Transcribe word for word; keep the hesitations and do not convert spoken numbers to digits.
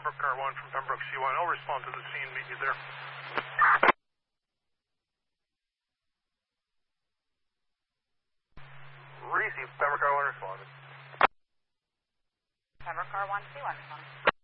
Pembroke Car one from Pembroke C one. I'll respond to the scene, meet you there. Received, Pembroke Car one responded. Pembroke Car one, C one responded.